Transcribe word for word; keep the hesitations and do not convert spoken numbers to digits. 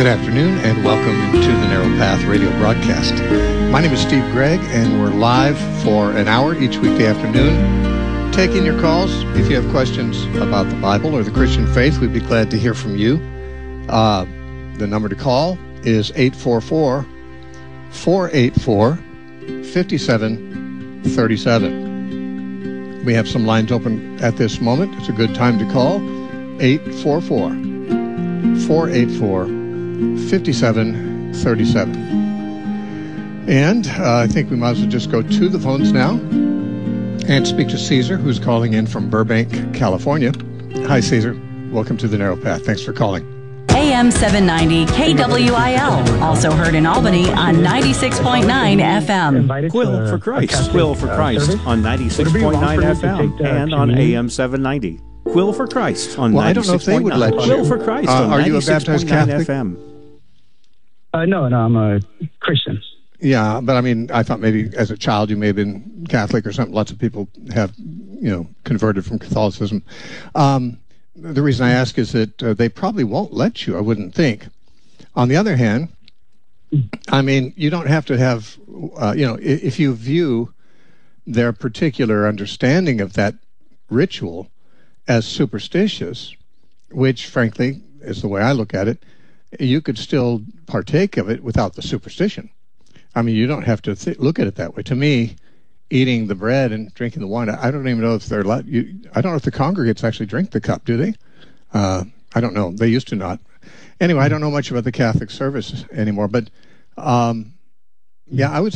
Good afternoon and welcome to the Narrow Path radio broadcast. My name is Steve Gregg and we're live for an hour each weekday afternoon taking your calls. If you have questions about the Bible or the Christian faith, we'd be glad to hear from you. Uh, the number to call is eight four four, four eight four, five seven three seven. We have some lines open at this moment. It's a good time to call. eight four four, four eight four, five seven three seven. And uh, I think we might as well just go to the phones now and speak to Caesar, who's calling in from Burbank, California. Hi, Caesar. Welcome to the Narrow Path. Thanks for calling. A M seven ninety K W I L, also heard in Albany on ninety-six point nine F M. Quill for Christ. Quill for Christ on ninety-six point nine F M and on A M seven ninety. Quill for Christ on well, ninety-six point nine. I don't know if they would let you. Quill for Christ uh, on ninety-six point nine F M. Uh, no, no, I'm a Christian. Yeah, but I mean, I thought maybe as a child you may have been Catholic or something. Lots of people have, you know, converted from Catholicism. Um, the reason I ask is that uh, they probably won't let you, I wouldn't think. On the other hand, I mean, you don't have to have, uh, you know, if you view their particular understanding of that ritual as superstitious, which frankly is the way I look at it, you could still partake of it without the superstition. I mean, you don't have to th- look at it that way. To me, eating the bread and drinking the wine, I don't even know if they're allowed. You, I don't know if the congregates actually drink the cup, do they? Uh, I don't know. They used to not. Anyway, I don't know much about the Catholic service anymore, but um, yeah, I would